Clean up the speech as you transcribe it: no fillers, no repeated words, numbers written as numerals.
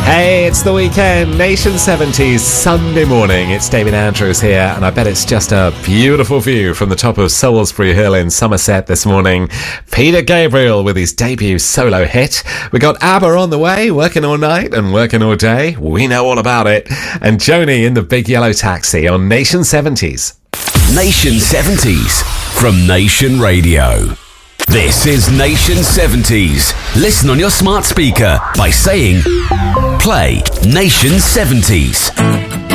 Hey, it's the weekend, Nation 70s, Sunday morning. It's David Andrews here, and I bet it's just a beautiful view from the top of Salisbury Hill in Somerset this morning. Peter Gabriel with his debut solo hit. We got ABBA on the way, working all night and working all day. We know all about it. And Joni in the big yellow taxi on Nation 70s. Nation 70s from Nation Radio. This is Nation 70s. Listen on your smart speaker by saying, play Nation 70s.